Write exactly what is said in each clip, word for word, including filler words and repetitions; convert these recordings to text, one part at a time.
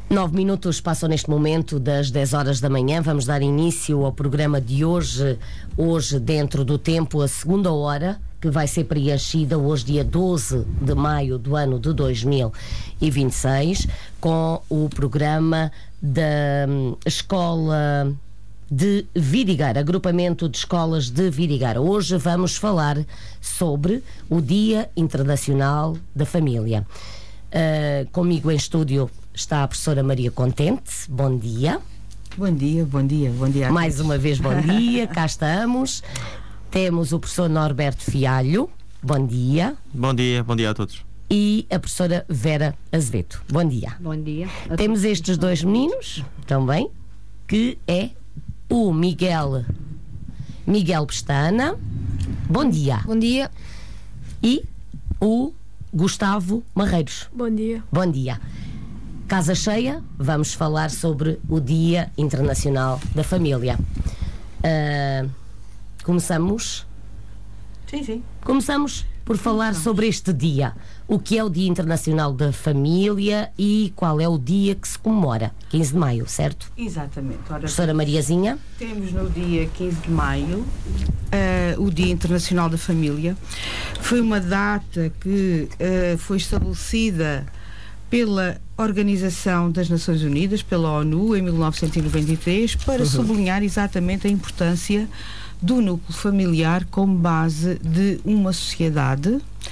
Nove minutos passam neste momento das dez horas da manhã. Vamos dar início ao programa de hoje. Hoje, dentro do tempo, a segunda hora, que vai ser preenchida hoje, dia doze de maio do ano de dois mil e vinte e seis, com o programa da Escola de Vidigueira, agrupamento de escolas de Vidigueira. Hoje vamos falar sobre o Dia Internacional da Família. Uh, comigo em estúdio está a professora Maria Contente. Bom dia. Bom dia, bom dia, bom dia. Mais uma vez, bom dia, cá estamos. Temos o professor Norberto Fialho. Bom dia. Bom dia, bom dia a todos. E a professora Vera Azevedo. Bom dia. Bom dia. Temos estes dois meninos também, que é o Miguel Miguel Pestana. Bom dia. Bom dia. E o Gustavo Marreiros. Bom dia. Bom dia. Casa cheia, vamos falar sobre o Dia Internacional da Família. Uh, começamos? Sim, sim. Começamos por falar sobre este dia. O que é o Dia Internacional da Família e qual é o dia que se comemora? quinze de maio, certo? Exatamente. Ora, professora Mariazinha? Temos no dia quinze de maio uh, o Dia Internacional da Família. Foi uma data que uh, foi estabelecida pela Organização das Nações Unidas, pela ONU, em mil novecentos e noventa e três, para uhum. sublinhar exatamente a importância do núcleo familiar como base de uma sociedade,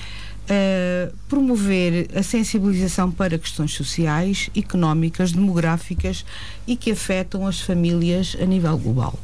uh, promover a sensibilização para questões sociais, económicas, demográficas e que afetam as famílias a nível global.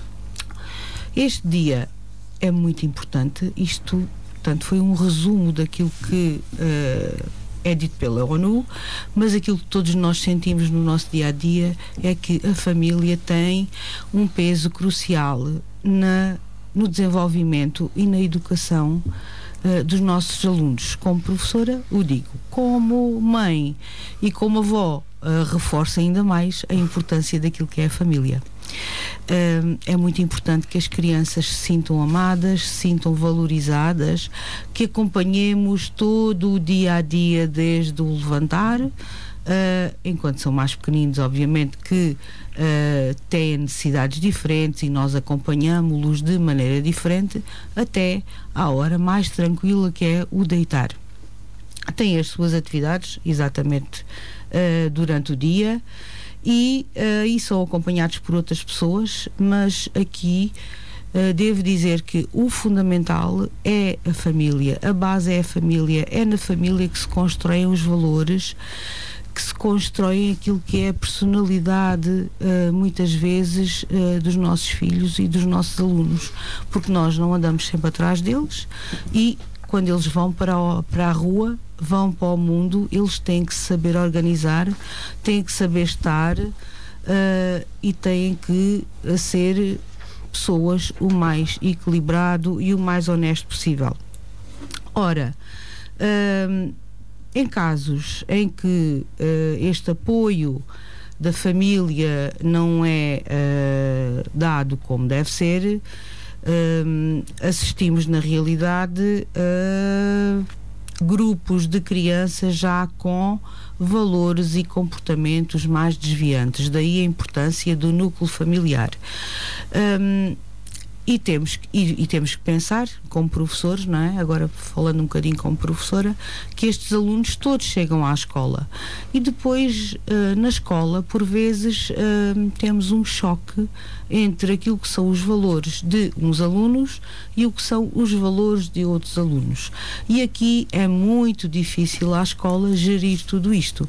Este dia é muito importante. Isto, portanto, foi um resumo daquilo que uh, é dito pela ONU, mas aquilo que todos nós sentimos no nosso dia-a-dia é que a família tem um peso crucial na, no desenvolvimento e na educação uh, dos nossos alunos. Como professora, o digo. Como mãe e como avó, uh, reforço ainda mais a importância daquilo que é a família. Uh, é muito importante que as crianças se sintam amadas, se sintam valorizadas, que acompanhemos todo o dia a dia desde o levantar, uh, enquanto são mais pequeninos, obviamente que uh, têm necessidades diferentes e nós acompanhamos-los de maneira diferente até à hora mais tranquila, que é o deitar. Têm as suas atividades exatamente uh, durante o dia e, uh, e são acompanhados por outras pessoas, mas aqui uh, devo dizer que o fundamental é a família, a base é a família, é na família que se constroem os valores, que se constroem aquilo que é a personalidade, uh, muitas vezes, uh, dos nossos filhos e dos nossos alunos, porque nós não andamos sempre atrás deles e quando eles vão para a, para a rua, vão para o mundo, eles têm que saber organizar, têm que saber estar uh, e têm que uh, ser pessoas o mais equilibrado e o mais honesto possível. Ora, uh, em casos em que uh, este apoio da família não é uh, dado como deve ser, uh, assistimos na realidade a uh, grupos de crianças já com valores e comportamentos mais desviantes. Daí a importância do núcleo familiar. Um, E temos, e, e temos que pensar, como professores, não é? Agora falando um bocadinho como professora, que estes alunos todos chegam à escola e depois uh, na escola, por vezes, uh, temos um choque entre aquilo que são os valores de uns alunos e o que são os valores de outros alunos. E aqui é muito difícil à escola gerir tudo isto.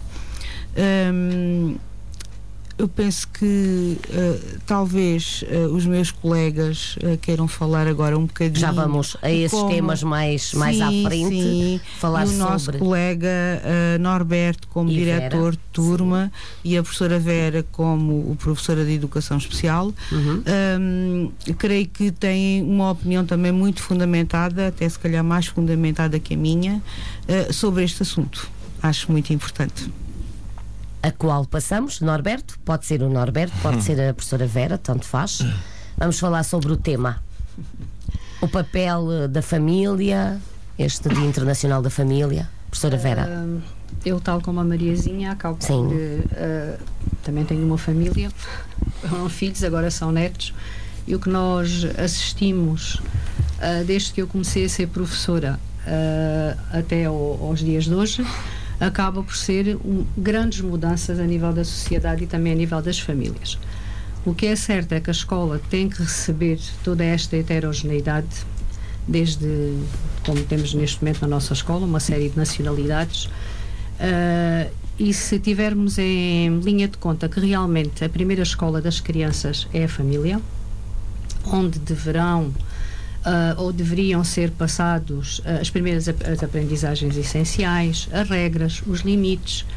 Um, Eu penso que uh, talvez uh, os meus colegas uh, queiram falar agora um bocadinho. Já vamos a esses como... temas mais, sim, mais à frente. Sim. Falar e o sobre... nosso colega uh, Norberto como e diretor Vera. de turma, sim. E a professora Vera como o professora de educação especial. Uhum. Um, creio que têm uma opinião também muito fundamentada, até se calhar mais fundamentada que a minha, uh, sobre este assunto. Acho muito importante. A qual passamos, Norberto, pode ser o Norberto, pode ser a professora Vera, tanto faz. Vamos falar sobre o tema. O papel da família, este Dia Internacional da Família. Professora Vera. Uh, eu, tal como a Mariazinha, acabo Sim. por... Uh, também tenho uma família, foram filhos, agora são netos, e o que nós assistimos, uh, desde que eu comecei a ser professora uh, até ao, aos dias de hoje, acaba por ser um, grandes mudanças a nível da sociedade e também a nível das famílias. O que é certo é que a escola tem que receber toda esta heterogeneidade, desde, como temos neste momento na nossa escola, uma série de nacionalidades, uh, e se tivermos em linha de conta que realmente a primeira escola das crianças é a família, onde deverão Uh, ou deveriam ser passados uh, as primeiras ap- as aprendizagens essenciais, as regras, os limites,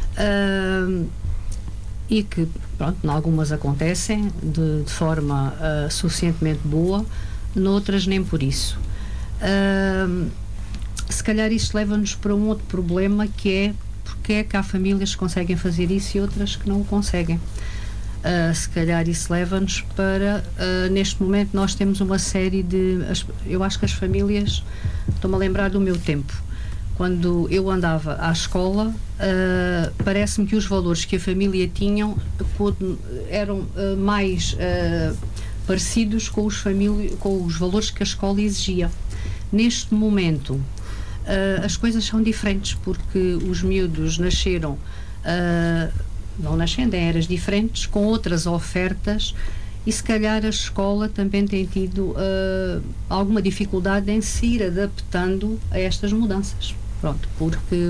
uh, e que, pronto, em algumas acontecem de, de forma uh, suficientemente boa, noutras nem por isso. Uh, se calhar isto leva-nos para um outro problema, que é porque é que há famílias que conseguem fazer isso e outras que não o conseguem. Uh, se calhar isso leva-nos para, uh, neste momento nós temos uma série de, as, eu acho que as famílias, estou-me a lembrar do meu tempo, quando eu andava à escola, uh, parece-me que os valores que a família tinham eram uh, mais uh, parecidos com os, família, com os valores que a escola exigia. Neste momento uh, as coisas são diferentes, porque os miúdos nasceram uh, vão nascendo em eras diferentes, com outras ofertas, e se calhar a escola também tem tido uh, alguma dificuldade em se ir adaptando a estas mudanças. Pronto, porque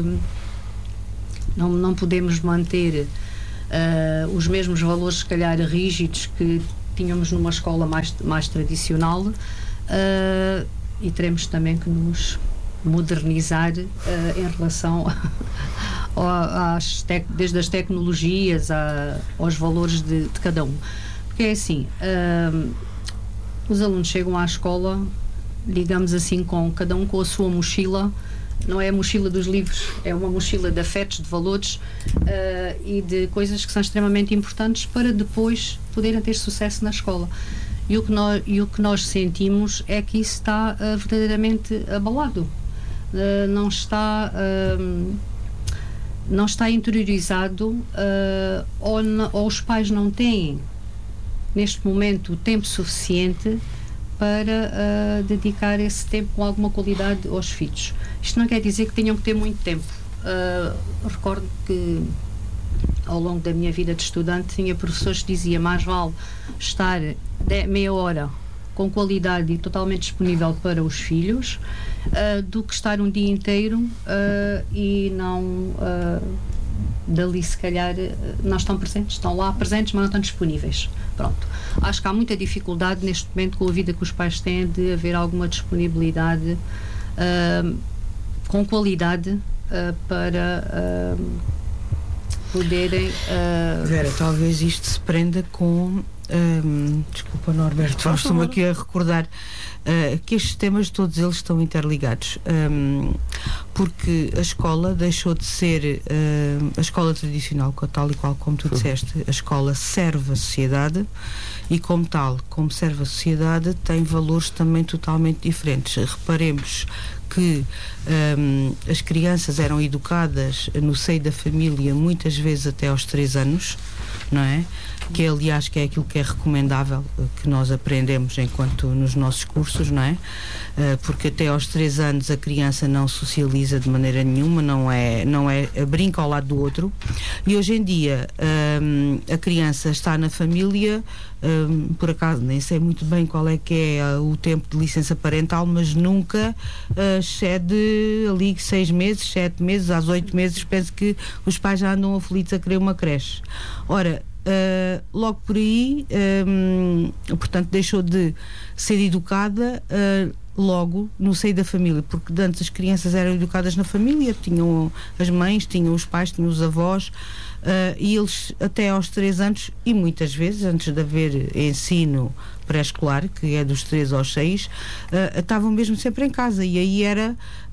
não, não podemos manter uh, os mesmos valores, se calhar, rígidos que tínhamos numa escola mais, mais tradicional, uh, e teremos também que nos modernizar uh, em relação às tec- desde as tecnologias a, aos valores de, de cada um, porque é assim, uh, os alunos chegam à escola, digamos assim, com cada um com a sua mochila, não é a mochila dos livros, é uma mochila de afetos, de valores uh, e de coisas que são extremamente importantes para depois poderem ter sucesso na escola. E o que nós, e o que nós sentimos é que isso está uh, verdadeiramente abalado. Uh, não está uh, não está interiorizado, uh, ou, na, ou os pais não têm neste momento o tempo suficiente para uh, dedicar esse tempo com alguma qualidade aos filhos. Isto não quer dizer que tenham que ter muito tempo. Uh, recordo que ao longo da minha vida de estudante tinha professores que diziam mais vale estar de, meia hora com qualidade e totalmente disponível para os filhos, uh, do que estar um dia inteiro uh, e não uh, dali se calhar não estão presentes, estão lá presentes, mas não estão disponíveis. Pronto. Acho que há muita dificuldade neste momento com a vida que os pais têm de haver alguma disponibilidade uh, com qualidade uh, para uh, poderem uh... Vera, talvez isto se prenda com Um, desculpa, Norberto, estou-me aqui a recordar uh, que estes temas todos eles estão interligados, um, porque a escola deixou de ser uh, a escola tradicional, tal e qual como tu disseste. A escola serve a sociedade e, como tal, como serve a sociedade, tem valores também totalmente diferentes. Reparemos que um, as crianças eram educadas no seio da família muitas vezes até aos três anos, não é? Que aliás que é aquilo que é recomendável que nós aprendemos enquanto nos nossos cursos, não é? Uh, porque até aos três anos a criança não socializa de maneira nenhuma, não é, não é brinca ao lado do outro, e hoje em dia um, a criança está na família, um, por acaso nem sei muito bem qual é que é o tempo de licença parental, mas nunca uh, excede ali seis meses, sete meses, às oito meses penso que os pais já andam aflitos a querer uma creche. Ora, Uh, logo por aí, um, portanto, deixou de ser educada uh, logo no seio da família, porque antes as crianças eram educadas na família, tinham as mães, tinham os pais, tinham os avós, uh, e eles até aos três anos, e muitas vezes antes de haver ensino pré-escolar, que é dos três aos seis, uh, estavam mesmo sempre em casa, e aí era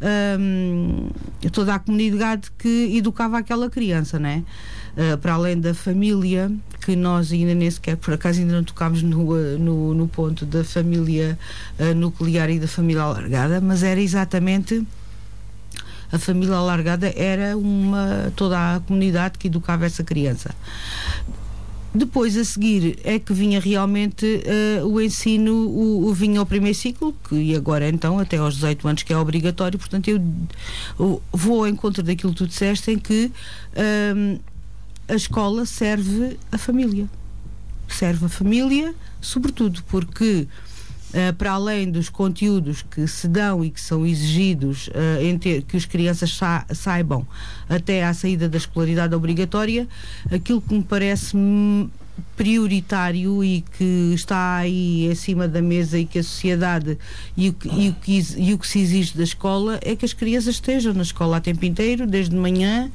um, toda a comunidade que educava aquela criança, não é? Uh, para além da família, que nós ainda nem sequer, por acaso ainda não tocámos no, no, no ponto da família uh, nuclear e da família alargada, mas era exatamente a família alargada era uma, toda a comunidade que educava essa criança. Depois, a seguir, é que vinha realmente uh, o ensino, o, o vinha ao primeiro ciclo, que, e agora então até aos dezoito anos, que é obrigatório. Portanto, eu, eu vou ao encontro daquilo que tu disseste, em que uh, a escola serve a família. Serve a família, sobretudo, porque Uh, para além dos conteúdos que se dão e que são exigidos uh, em ter, que as crianças sa- saibam até à saída da escolaridade obrigatória, aquilo que me parece prioritário e que está aí em cima da mesa e que a sociedade e o que, e o que, e o que se exige da escola é que as crianças estejam na escola a tempo inteiro, desde de manhã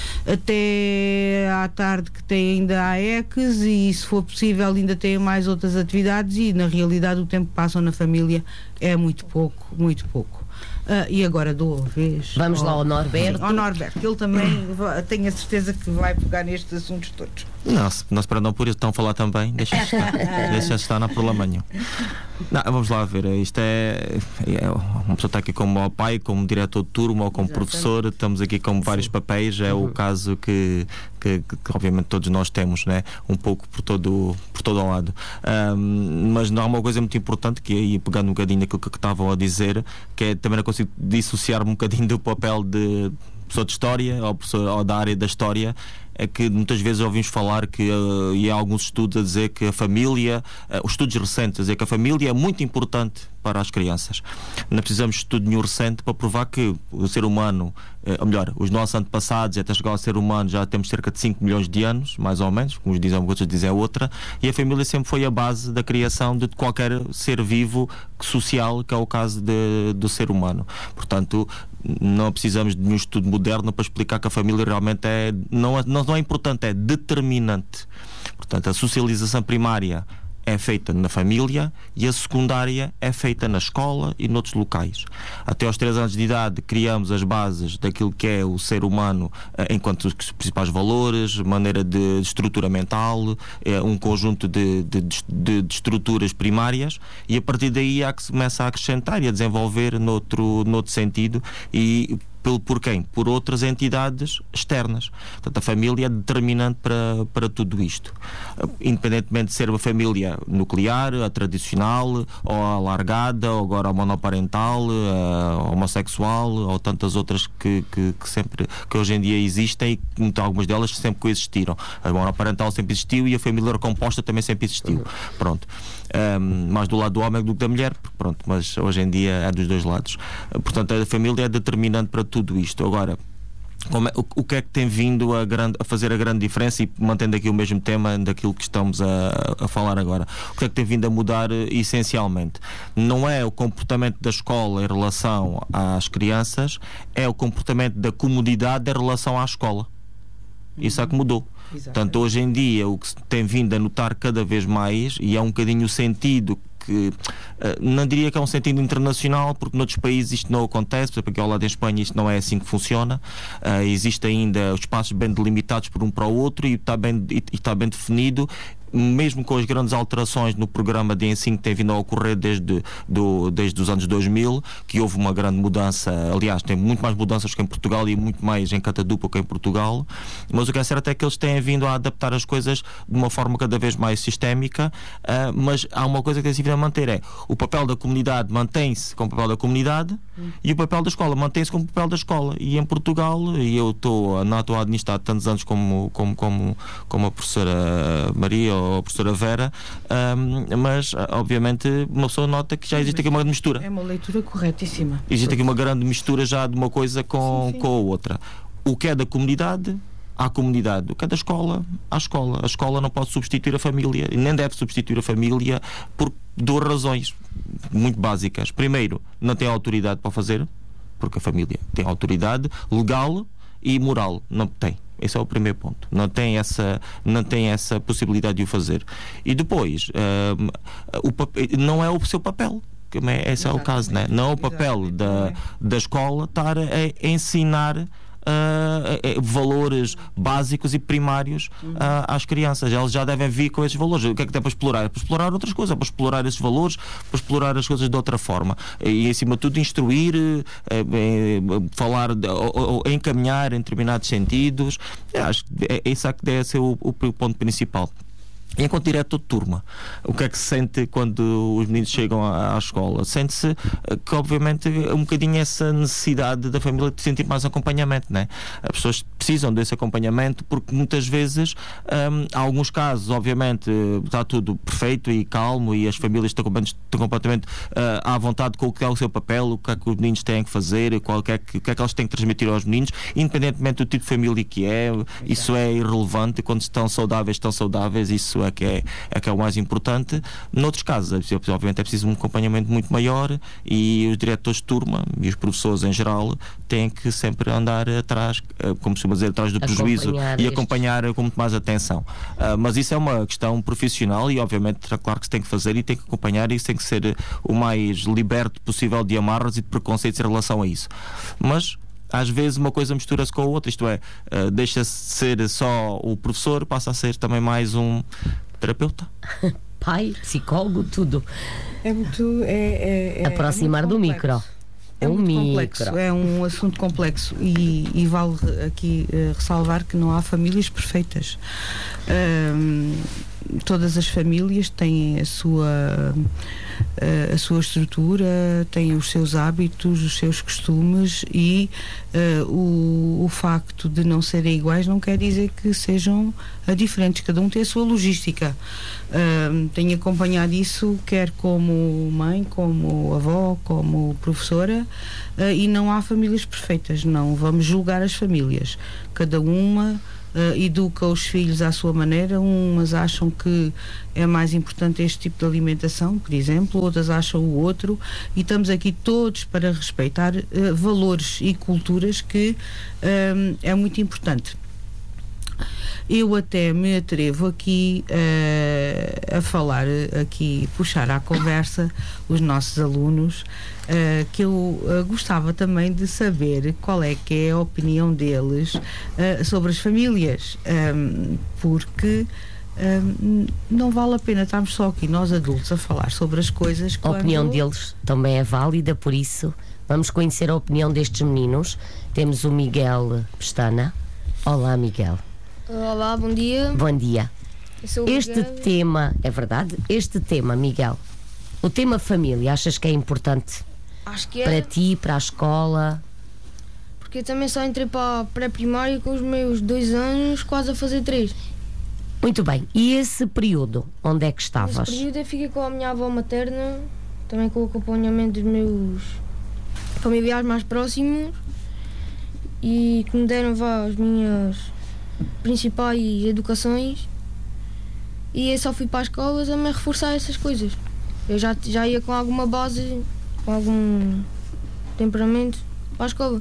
até à tarde, que tem ainda a E C S, e se for possível ainda tem mais outras atividades, e na realidade o tempo que passam na família é muito pouco, muito pouco. Uh, e agora dou a vez Vamos ao, lá ao Norberto. Ao Norberto, ele também vai, tenho a certeza que vai pegar nestes assuntos todos. Não, se nós para não por isso estão a falar também, deixa estar, deixa estar, não há problema nenhum. Não, vamos lá ver, isto é, é uma pessoa está aqui como pai, como diretor de turma ou como Exatamente. professor, estamos aqui com vários Sim. papéis, é uhum. o caso que, que, que obviamente todos nós temos, né? Um pouco por todo, por todo o lado. Um, mas não há uma coisa muito importante, que aí pegando um bocadinho naquilo que estavam a dizer, que é também não consigo dissociar-me um bocadinho do papel de pessoa de história ou, pessoa, ou da área da história. É que muitas vezes ouvimos falar que, uh, e há alguns estudos a dizer que a família, uh, os estudos recentes a dizer que a família é muito importante para as crianças. Não precisamos de estudo nenhum recente para provar que o ser humano, uh, ou melhor, os nossos antepassados, até chegar ao ser humano, já temos cerca de cinco milhões de anos, mais ou menos, uns dizem uma, outros dizem outra, e a família sempre foi a base da criação de qualquer ser vivo social, que é o caso de, do ser humano. Portanto, não precisamos de nenhum estudo moderno para explicar que a família realmente é, não, não, não é importante, é determinante. Portanto, a socialização primária é feita na família e a secundária é feita na escola e noutros locais. Até aos três anos de idade criamos as bases daquilo que é o ser humano, enquanto os principais valores, maneira de estrutura mental, um conjunto de, de, de, de estruturas primárias, e a partir daí há que se começa a acrescentar e a desenvolver noutro, noutro sentido, e por quem? Por outras entidades externas. Portanto, a família é determinante para, para tudo isto. Independentemente de ser uma família nuclear, a tradicional, ou a alargada, ou agora a monoparental, a homossexual, ou tantas outras que, que, que, sempre, que hoje em dia existem, e algumas delas sempre coexistiram. A monoparental sempre existiu e a família recomposta também sempre existiu. Pronto. Um, mais do lado do homem do que da mulher, pronto, mas hoje em dia é dos dois lados. Portanto, a família é determinante para tudo isto. Agora, como é, o, o que é que tem vindo a, grande, a fazer a grande diferença, e mantendo aqui o mesmo tema daquilo que estamos a, a falar agora, o que é que tem vindo a mudar essencialmente? Não é o comportamento da escola em relação às crianças, é o comportamento da comunidade em relação à escola. Isso é que mudou. Exatamente. Portanto, hoje em dia o que se tem vindo a notar cada vez mais, e é um bocadinho o sentido que, não diria que é um sentido internacional, porque noutros países isto não acontece, por exemplo, aqui ao lado em Espanha isto não é assim que funciona. Uh, existe ainda os espaços bem delimitados por um para o outro, e está bem, e, e está bem definido, mesmo com as grandes alterações no programa de ensino que tem vindo a ocorrer desde, do, desde os anos dois mil, que houve uma grande mudança. Aliás, tem muito mais mudanças que em Portugal e muito mais em Catadupa que em Portugal, mas o que é certo é que eles têm vindo a adaptar as coisas de uma forma cada vez mais sistémica. Uh, mas há uma coisa que tem vindo a manter, é o papel da comunidade mantém-se como papel da comunidade, hum. e o papel da escola mantém-se como papel da escola. E em Portugal, e eu estou não estou a administrar tantos anos como, como, como, como a professora Maria ou a professora Vera, um, mas obviamente uma pessoa nota que já existe aqui uma mistura. É uma leitura corretíssima. Existe aqui uma grande mistura já de uma coisa com, sim, sim. com a outra. O que é da comunidade, à comunidade. O que é da escola, à escola. A escola não pode substituir a família, nem deve substituir a família, por duas razões muito básicas. Primeiro, não tem autoridade para fazer, porque a família tem autoridade legal e moral. Não tem. Esse é o primeiro ponto. Não tem essa, não tem essa possibilidade de o fazer. E depois, um, o papel, não é o seu papel. Esse Exatamente. É o caso, né? Não é o papel da, da escola estar a ensinar uh, valores básicos e primários uh, às crianças. Elas já devem vir com esses valores. O que é que tem para explorar? É para explorar outras coisas, é para explorar esses valores, para explorar as coisas de outra forma. E, acima de tudo, instruir, uh, uh, falar, de, ou, ou encaminhar em determinados sentidos. Eu acho que é, esse é que deve ser o, o ponto principal. E enquanto diretor de turma, o que é que se sente quando os meninos chegam à, à escola? Sente-se que, obviamente, um bocadinho essa necessidade da família de sentir mais acompanhamento, não é? As pessoas precisam desse acompanhamento porque muitas vezes, hum, há alguns casos, obviamente, está tudo perfeito e calmo e as famílias estão, estão completamente uh, à vontade com o que é o seu papel, o que é que os meninos têm que fazer, qual, o, que é que, o que é que eles têm que transmitir aos meninos, independentemente do tipo de família que é. Isso é irrelevante. Quando estão saudáveis, estão saudáveis. Isso é que é, é que é o mais importante. Noutros casos, obviamente, é preciso um acompanhamento muito maior e os diretores de turma e os professores em geral têm que sempre andar atrás, como se chama dizer, atrás do prejuízo e estes. acompanhar com muito mais atenção. Uh, mas isso é uma questão profissional e, obviamente, é claro que se tem que fazer e tem que acompanhar, e isso tem que ser o mais liberto possível de amarras e de preconceitos em relação a isso. Mas às vezes uma coisa mistura-se com a outra, isto é, uh, deixa-se ser só o professor, passa a ser também mais um terapeuta. Pai, psicólogo, tudo. É muito. É, é, Aproximar é do micro. É um muito micro. complexo, é um assunto complexo e, e vale aqui uh, ressalvar que não há famílias perfeitas. Um, todas as famílias têm a sua uh, a sua estrutura, têm os seus hábitos, os seus costumes e uh, o, o facto de não serem iguais não quer dizer que sejam uh, diferentes, cada um tem a sua logística. Uh, tenho acompanhado isso quer como mãe, como avó, como professora, uh, e não há famílias perfeitas, não vamos julgar as famílias, cada uma Uh, educa os filhos à sua maneira. Umas acham que é mais importante este tipo de alimentação, por exemplo, outras acham o outro, e estamos aqui todos para respeitar uh, valores e culturas que uh, é muito importante. Eu até me atrevo aqui uh, a falar, aqui, puxar à conversa os nossos alunos, uh, que eu uh, gostava também de saber qual é que é a opinião deles uh, sobre as famílias, um, porque um, não vale a pena estarmos só aqui, nós adultos, a falar sobre as coisas. A quando... opinião deles também é válida, por isso vamos conhecer a opinião destes meninos. Temos o Miguel Pestana. Olá, Miguel. Olá, bom dia. Bom dia. Eu sou o Este Miguel. tema, é verdade? Este tema, Miguel, o tema família, achas que é importante Acho que é, para ti, para a escola? porque eu também só entrei para a pré-primária com os meus dois anos, quase a fazer três. Muito bem. E esse período, onde é que Nesse estavas? período eu fiquei com a minha avó materna, também com o acompanhamento dos meus familiares mais próximos e que me deram vá, as minhas principais educações, e eu só fui para as escolas a me reforçar essas coisas. Eu já, já ia com alguma base, com algum temperamento para a escola.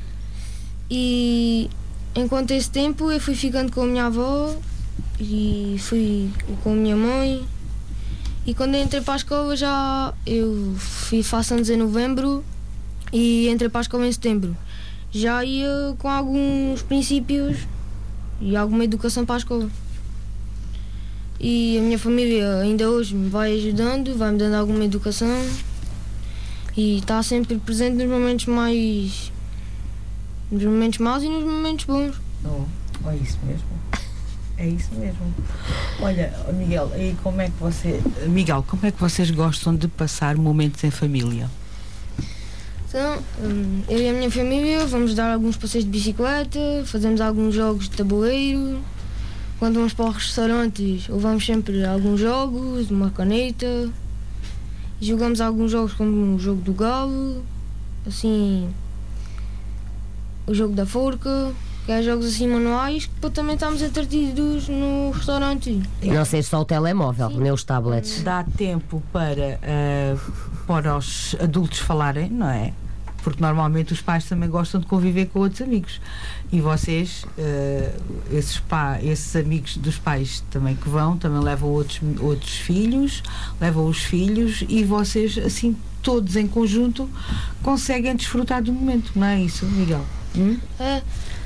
E enquanto esse tempo eu fui ficando com a minha avó e fui com a minha mãe, e quando eu entrei para a escola já eu fui, faço anos em novembro e entrei para a escola em setembro. Já ia com alguns princípios e alguma educação para a escola. E a minha família ainda hoje me vai ajudando, vai-me dando alguma educação e está sempre presente nos momentos mais... nos momentos maus e nos momentos bons. Oh, é isso mesmo. É isso mesmo. Olha, Miguel, e como é que você... Miguel, como é que vocês gostam de passar momentos em família? Então, eu e a minha família vamos dar alguns passeios de bicicleta, fazemos alguns jogos de tabuleiro. Quando vamos para os restaurantes, levamos sempre alguns jogos, uma caneta. Jogamos alguns jogos como o jogo do galo, assim, o jogo da forca, que é jogos assim manuais, que também estamos entretidos no restaurante. Não sei só o telemóvel, Sim. nem os tablets. Dá tempo para, uh, para os adultos falarem, não é? Porque normalmente os pais também gostam de conviver com outros amigos. E vocês, uh, esses, pá, esses amigos dos pais também que vão, também levam outros, outros filhos, levam os filhos, e vocês, assim, todos em conjunto, conseguem desfrutar do momento, não é isso, Miguel? Hum? É,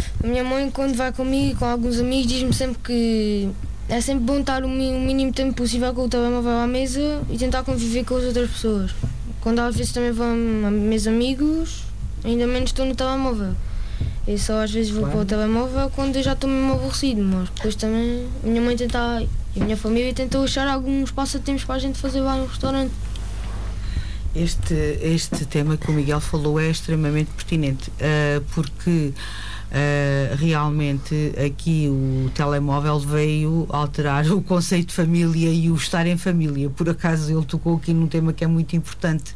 A minha mãe, quando vai comigo e com alguns amigos, diz-me sempre que é sempre bom estar o mínimo tempo possível com o telemóvel à mesa e tentar conviver com as outras pessoas. Quando às vezes também vão a meus amigos, ainda menos estou no telemóvel. Eu só às vezes vou claro. para o telemóvel quando eu já estou mesmo aborrecido, mas depois também a minha mãe tenta, e a minha família tentou achar alguns passatempos para a gente fazer lá no restaurante. Este, este tema que o Miguel falou é extremamente pertinente, uh, porque uh, realmente aqui o telemóvel veio alterar o conceito de família e o estar em família. Por acaso ele tocou aqui num tema que é muito importante,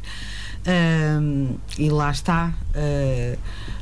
uh, e lá está. Uh,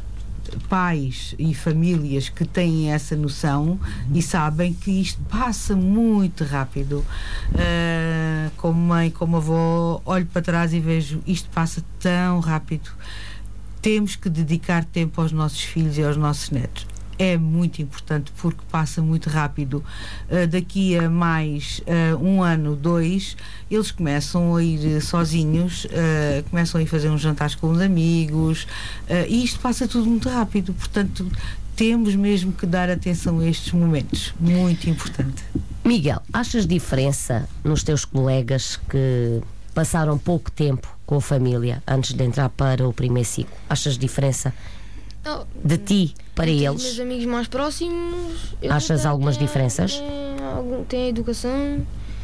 pais e famílias que têm essa noção e sabem que isto passa muito rápido. Uh, como mãe, como avó, olho para trás e vejo isto passa tão rápido. Temos que dedicar tempo aos nossos filhos e aos nossos netos. É muito importante porque passa muito rápido. Uh, daqui a mais uh, um ano, dois, eles começam a ir sozinhos, uh, começam a ir fazer uns jantares com os amigos, uh, e isto passa tudo muito rápido. Portanto, temos mesmo que dar atenção a estes momentos. Muito importante. Miguel, achas diferença nos teus colegas que passaram pouco tempo com a família antes de entrar para o primeiro ciclo? Achas diferença de ti para eles? Os meus amigos mais próximos, achas algumas têm, diferenças? Têm, têm educação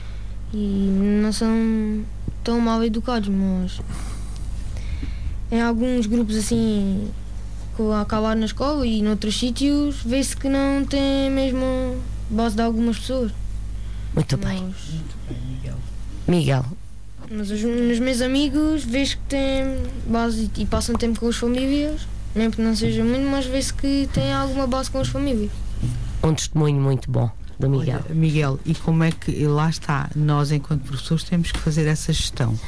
e não são tão mal educados, mas em alguns grupos assim que acabaram na escola e noutros sítios vê-se que não tem mesmo base de algumas pessoas. Muito mas, bem. Muito bem, Miguel. Miguel. Mas os, nos meus amigos vejo que têm base e passam tempo com as famílias. Nem porque não seja muito, mas vê-se que tem alguma base com as famílias. Um testemunho muito bom do Miguel. Olha, Miguel, e como é que, e lá está, nós enquanto professores temos que fazer essa gestão.